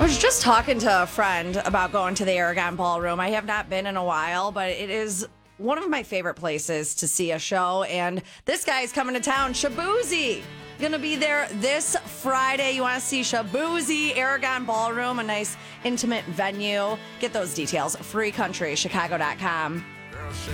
I was just talking to a friend about going to the Aragon Ballroom. I have not been in a while, but it is one of my favorite places to see a show. And this guy is coming to town, Shaboozey. Going to be there this Friday. You want to see Shaboozey, Aragon Ballroom, a nice intimate venue. Get those details, freecountrychicago.com.